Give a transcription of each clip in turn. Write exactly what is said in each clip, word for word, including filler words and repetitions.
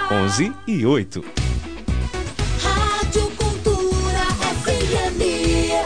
onze e oito. Rádio Cultura F M.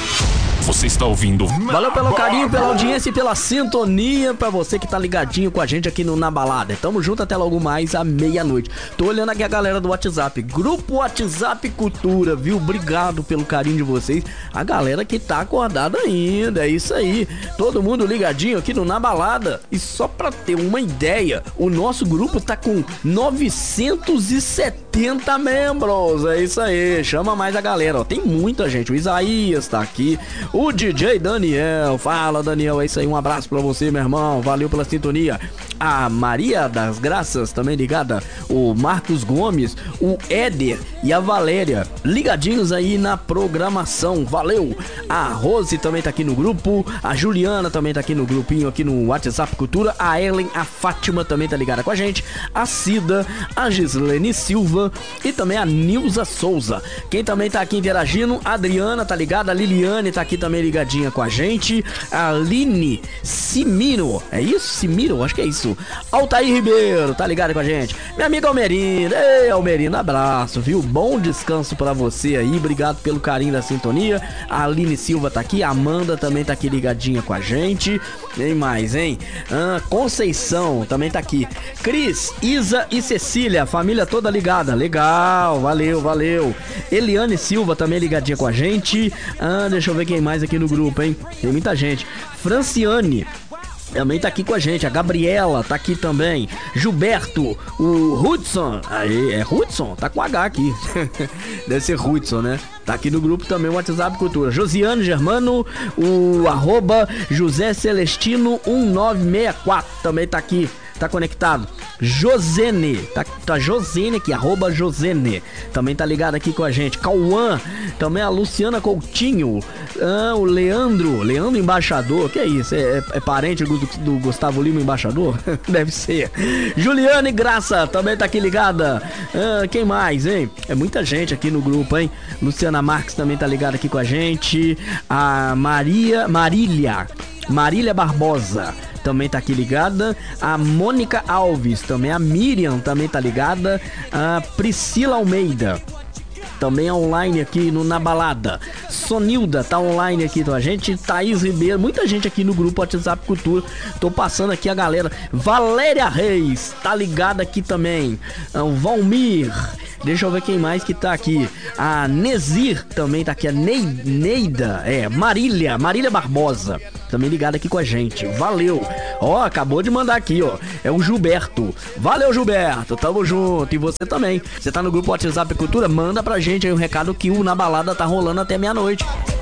Você está ouvindo? Valeu pelo carinho, pela audiência e pela sintonia pra você que tá ligadinho com a gente aqui no Na Balada. Tamo junto até logo mais à meia-noite. Tô olhando aqui a galera do WhatsApp, Grupo WhatsApp Cultura, viu? Obrigado pelo carinho de vocês. A galera que tá acordada ainda, é isso aí. Todo mundo ligadinho aqui no Na Balada. E só pra ter uma ideia, o nosso grupo tá com novecentos e setenta membros. É isso aí, chama mais a galera, ó. Tem muita gente, o Isaías tá aqui, o D J Daniel, fala Daniel, é isso aí, um abraço pra você, meu irmão, valeu pela sintonia. A Maria das Graças também ligada, o Marcos Gomes, o Éder e a Valéria ligadinhos aí na programação, valeu. A Rose também tá aqui no grupo, a Juliana também tá aqui no grupinho, aqui no WhatsApp Cultura, a Ellen, a Fátima também tá ligada com a gente, a Cida, a Gislene Silva e também a Nilza Souza. Quem também tá aqui interagindo, a Adriana tá ligada, a Liliane tá aqui também ligadinha com a gente, a Aline Simiro, é isso? Simiro? Acho que é isso. Altair Ribeiro, tá ligado com a gente. Minha amiga Almerina, ei Almerina, abraço, viu? Bom descanso pra você aí, obrigado pelo carinho da sintonia. A Aline Silva tá aqui, a Amanda também tá aqui ligadinha com a gente. Tem mais, hein? Ah, Conceição também tá aqui. Cris, Isa e Cecília, família toda ligada, legal, valeu, valeu. Eliane Silva também ligadinha com a gente. Ah, deixa eu ver quem mais aqui no grupo, hein? Tem muita gente. Franciane também tá aqui com a gente, a Gabriela tá aqui também, Gilberto, o Hudson, aí, é Hudson? Tá com H aqui, deve ser Hudson, né? Tá aqui no grupo também, o WhatsApp Cultura. Josiane Germano, o arroba José Celestino um nove seis quatro também tá aqui, tá conectado. Josene, tá, tá Josene aqui, arroba Josene, também tá ligado aqui com a gente. Cauã, também a Luciana Coutinho, ah, o Leandro, Leandro Embaixador, que é isso? É, é, é parente do, do Gustavo Lima Embaixador? Deve ser. Juliane Graça, também tá aqui ligada. Ah, quem mais, hein? É muita gente aqui no grupo, hein? Luciana Marques também tá ligada aqui com a gente. A Maria, Marília, Marília Barbosa também tá aqui ligada, a Mônica Alves, também a Miriam também tá ligada, a Priscila Almeida também online aqui no Na Balada, Sonilda tá online aqui com a gente, Thaís Ribeiro, muita gente aqui no grupo WhatsApp Cultura, tô passando aqui a galera, Valéria Reis tá ligada aqui também, o Valmir, deixa eu ver quem mais que tá aqui, a Nezir também tá aqui, a Ney, Neida, é, Marília, Marília Barbosa, também ligada aqui com a gente, valeu. Ó, acabou de mandar aqui, ó, é o Gilberto, valeu Gilberto, tamo junto, e você também, você tá no grupo WhatsApp Cultura, manda pra gente aí um recado que o Na Balada tá rolando até meia-noite.